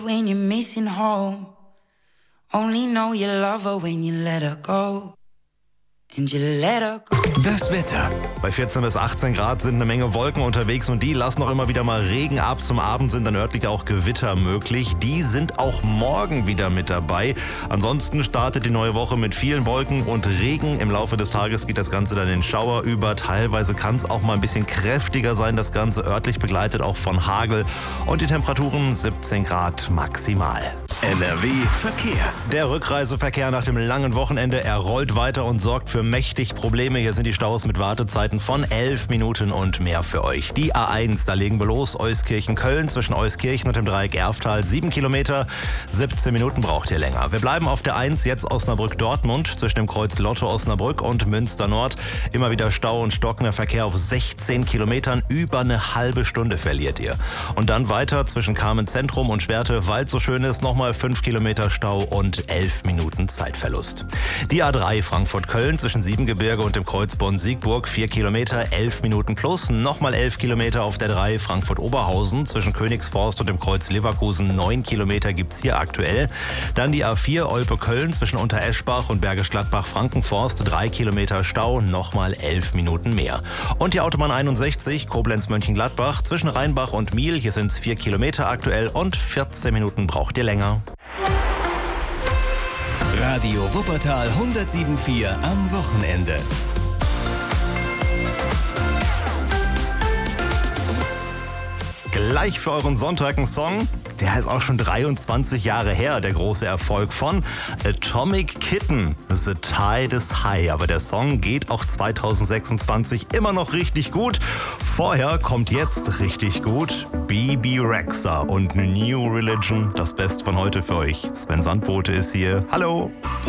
When you're missing home, only know you love her when you let her go. And you let her go. Das Wetter. Bei 14 bis 18 Grad sind eine Menge Wolken unterwegs und die lassen auch immer wieder mal Regen ab. Zum Abend sind dann örtlich auch Gewitter möglich. Die sind auch morgen wieder mit dabei. Ansonsten startet die neue Woche mit vielen Wolken und Regen. Im Laufe des Tages geht das Ganze dann in Schauer über. Teilweise kann es auch mal ein bisschen kräftiger sein. Das Ganze örtlich begleitet auch von Hagel. Und die Temperaturen 17 Grad maximal. NRW Verkehr. Der Rückreiseverkehr nach dem langen Wochenende, er rollt weiter und sorgt für mächtig Probleme. Hier sind die Staus mit Wartezeiten von 11 Minuten und mehr für euch. Die A1, da legen wir los. Euskirchen-Köln zwischen Euskirchen und dem Dreieck Erftal. 7 Kilometer, 17 Minuten braucht ihr länger. Wir bleiben auf der 1, jetzt Osnabrück-Dortmund zwischen dem Kreuz Lotto-Osnabrück und Münster-Nord. Immer wieder Stau und stockender Verkehr auf 16 Kilometern. Über eine halbe Stunde verliert ihr. Und dann weiter zwischen Carmen-Zentrum und Schwerte, weil es so schön ist, nochmal 5 Kilometer Stau und 11 Minuten Zeitverlust. Die A3 Frankfurt-Köln zwischen Siebengebirge und dem Kreuz Bonn-Siegburg, 4 Kilometer, 11 Minuten plus. Nochmal 11 Kilometer auf der 3 Frankfurt-Oberhausen zwischen Königsforst und dem Kreuz Leverkusen. 9 Kilometer gibt's hier aktuell. Dann die A4 Olpe-Köln zwischen Untereschbach und Bergisch Gladbach-Frankenforst. 3 Kilometer Stau, nochmal 11 Minuten mehr. Und die Autobahn 61 Koblenz-Mönchengladbach zwischen Rheinbach und Miel. Hier sind's 4 Kilometer aktuell und 14 Minuten braucht ihr länger. Radio Wuppertal 107.4 am Wochenende. Gleich für euren Sonntag ein Song, der ist auch schon 23 Jahre her, der große Erfolg von Atomic Kitten, The Tide is High. Aber der Song geht auch 2026 immer noch richtig gut. Vorher kommt jetzt richtig gut Bebe Rexha und New Religion, das Beste von heute für euch. Sven Sandbote ist hier. Hallo!